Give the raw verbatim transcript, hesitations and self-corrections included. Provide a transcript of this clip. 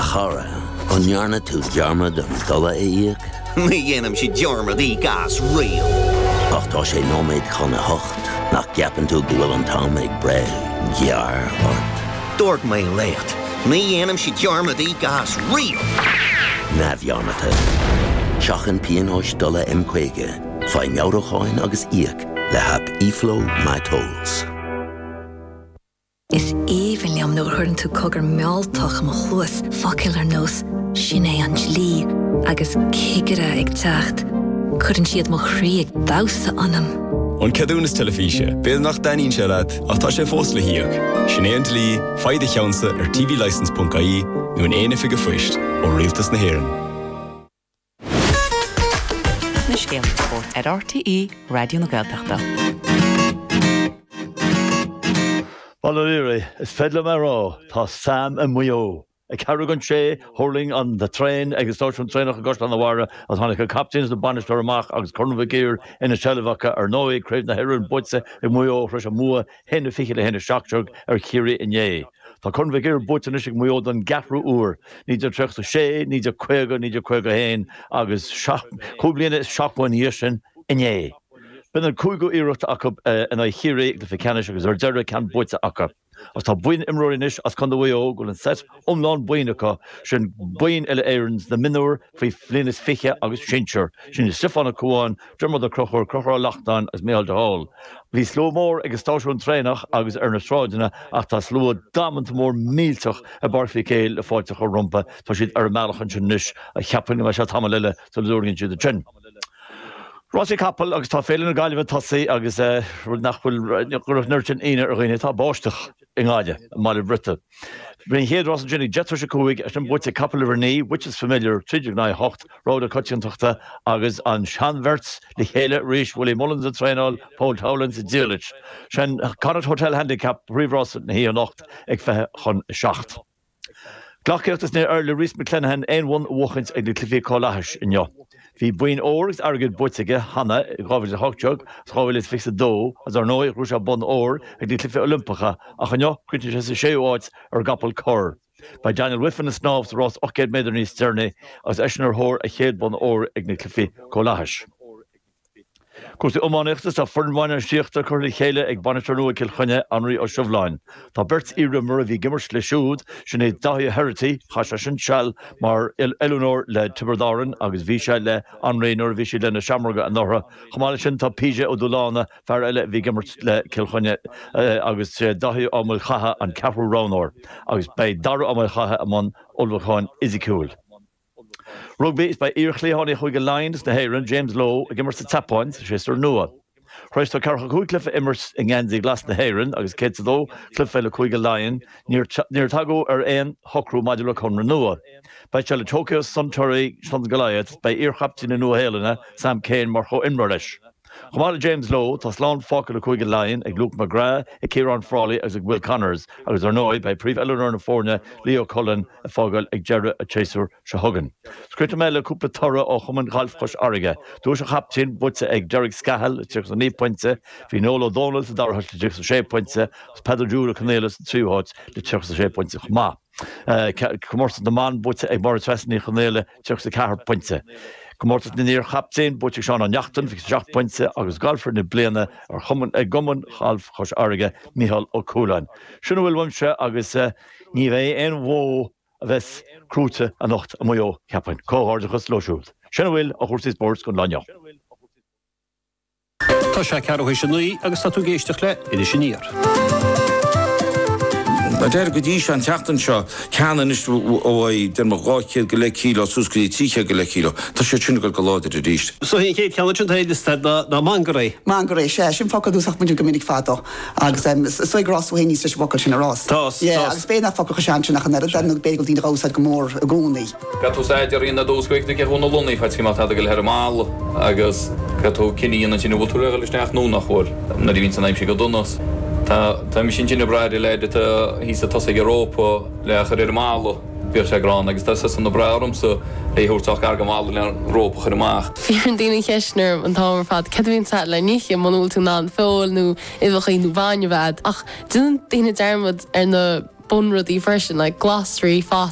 chara, an jarna tú jarmad an dala éiag. Mi dhéanam si jarmad í gas rial. Ach tá sé nóméid chuna hocht, nach ceapan tú gohfuil an tám ag bre, gear ort. Dúirt mé lécht, mi dhéanam si jarmad í gas rial. Na bhearnata. Seachan pianóis dala imcuige, fai meawracháin agus íag, le hap iflo my tolls. Is even liam nuair chuann tú cogur meáilteach mo chuas focail ar nós sin é an slí agus cigire ag teacht. Cuireann siad mo chrí ag dása anam. An cadún is telefíse, béad nach daín se leat, ach tá sé fós le hiíoch. Sin é an tlí, faide cheansa ar t v license dot I E nó an éana fiige fuist ó rialtas na hÉireann. Na scéalta sport ar R T E Radio na Gaeltachta. Balleriri, is fedla maró, tá Sam and Muyo. A Carrigan sé, hurling on the train, agus station train of Gosh on the Wara, as Hanukkah captains, the Bannister Mach, agus Cornvagir, in a Shelivaka, or Noe, Crave the Heron, Butse, and Muyo, Fresh Mua, Hen Fichel, Hen Shockchug, or Kiri in Ye. The Cornvagir, Butsenishik Muyo, done Gafru Ur, needs a trek to Shay, needs a Quaga, needs a Quaga Hen, agus Shock, Kublin, Shock one Yishin, in Ye. Ben an cúigo iirecht acu an I chiaí le ficanish agus ar deire can buite acu. As tá buin imróinis as chun bhó go an set omláin buinecha sin buin eile éirins na minúir faoi flinas fiche agus sinseir. Sin is sifanna cuáin, drumad a crochor, crochor lachtain as méal de hall. Bhí sló mór agus stáisiún trénach agus ar na stráidena ach tá sló damant mór mílteach a barfií céil le fáiteach ó rumpa tá siad ar mealachan sin níos a cheapan me se tamil leile sa lúirginn siad a tsin. Rossi Capel agus tá féile na gaiileh tosaí agus nachfuil nurtin aine ar ghaoine tá báisteach in gáide má brite. Bring héad Ross Jenny Jetro Shakuig as an buite Capel Verní, which is familiar tríidir na hocht Rhoda Cutchintochta agus an Shanverts le chéile ríis Willie Mullins a Trainall Paul Towlins a Dielich. Shan Connaught Hotel Handicap Riv Ross na hí an nocht ag fethe chun seacht. Glachceocht is near early Rhys McClenahan ein one wachins ag de clifé Colahish in yo. Bhí buin óras argad buitige Hanna gábhir a hochtteog, sábhfuil is fixa dó, as ar nói rúise bon ór ag de clifé Olympacha, ach an jo cuiinte sé sé áit ar gapal cor. By Daniel Whiffen is snábs Ross ochgéad méidir níos sterne, as eisnar hór a chéad bon ór ag de clifé Colahish. Cús ománachtas tá furnmhaine síochta chuir le chéile ag banistear nua Kilchunne anraí ó Siomhláin. Tá bert ire mar a bhí gimmers le siúd sin é dathí Herity chaise sin seall mar Eleanor le Tiberdaran agus bhí se le anraí nuair bhí si le na Seamarga an Norra. Chamáile sin tá Píse ó Dúlána fear eile bhí gimmers le Kilchunne agus dathí ámil chatha an Ceathrú Ránór agus bei dara ámil chatha amán Ulbacháin Isicúil. Rugby is by Eirchlí hána chuige Lions na hÉireann James Lowe a gimmers sa tapáint séar nua. Chreis tá carcha chuig clifa immers in Ghansaí glas na hÉireann agus céad dó clifa le chuige Lion níor tagó ar aon hocrú maidir le chunra nua. Bei se le Tokyo Suntory Sean Goliath bei Eirchaptí na nua héilena Sam Cain mar cho inmar leis. Chamála James Lowe tá slán fáca le chuige Lion ag Luke McGrath ag Kieran Frawley agus ag Will Connors agus ar nói bei príomh Eleanor na Fórne Leo Cullen a fágail ag Gerra a Chaser se thugan. Scrita mé le cúpla tora ó chuman Ralph Chus Airige. Dúis a chaptín buite ag Derek Scahel a tuach sa ní pointe, hí Noel O'Donnell a darthas le tuach sa sé pointe, as Pedro Júra Cornelis a tríúhat le tuach sa sé pointe chumá. Comórsa na man buite ag Morris Westní Cornéile tuach sa cahar pointe. Comórtas na níor chaptín buite seán an Neachtain fi seach pointe agus galfar na bliana ar chuman ag gomman Ralph Chus Airige Micheál Ó Cúlainn. Sinna bhfuil wimse agus ní bheith éon mhó a bheits crúte a nocht a muo ceapain cóthardachas lóisiúil. Sinna bhfuil a chuirsaí sports gon Láneo. Tá sé cearú sin nuí agus tá tú géisteach le idir sin níor. Ba der go dí an teachtan seo ceanan is óhaid den mar gáchéad go le kíló súscaí tíche go le kíló. Tá sé tún go go láidir a ríist. So hí chéad ceanna sin taid is na mangarí. Mangarí sé sin focail dúsach muidir go minic fátó agus soig grásúhéí níos leis bhacail sin arás. Tás. Agus béna focail sean sin nach an den bégal dín rása go mór a gúnaí. Gatú séidir ina dúscuig de ceúna lunaí fe má go le máil agus gatú ciníana sin bhútúla leis neach nó nach chóir na dí vín san aimsí go dunas. Tá mi sin sin breide leide hí a tosa Europa le chu ir málo bír sé grán agus tá san na bram sa é thuúach ar go mála le Rópa chu amach. Bhí an daoine cheisnar an támar fad cehíonn sa le níe manúil tú ná fáil nó ihchaí nó bhaine bhead ach dún daine dermad ar na bunradí freisin le glasrí fá